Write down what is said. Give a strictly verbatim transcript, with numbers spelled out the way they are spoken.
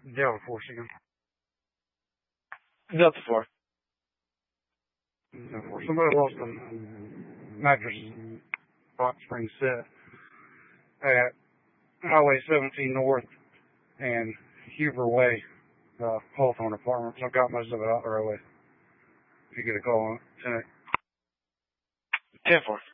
Delta Force again. Delta four. Delta Force. Somebody lost a mattress box spring set at Highway seventeen North and Huber Way, uh, Hawthorne Apartments. I've got most of it out the roadway. If you get a call on it, ten four.